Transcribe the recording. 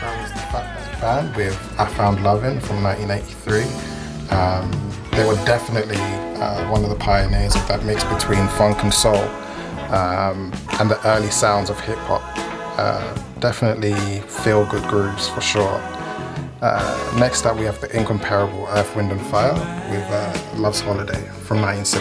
That was the Fatback Band with I Found Lovin' from 1983. They were definitely one of the pioneers of that mix between funk and soul and the early sounds of hip hop. Definitely feel good grooves for sure. Next up we have the incomparable Earth, Wind and Fire with Love's Holiday from 1979.